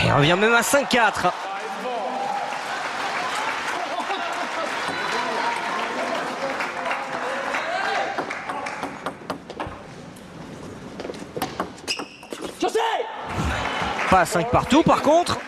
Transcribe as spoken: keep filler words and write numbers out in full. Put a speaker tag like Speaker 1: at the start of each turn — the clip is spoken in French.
Speaker 1: Et on revient même à cinq quatre. Pas à cinq partout par contre.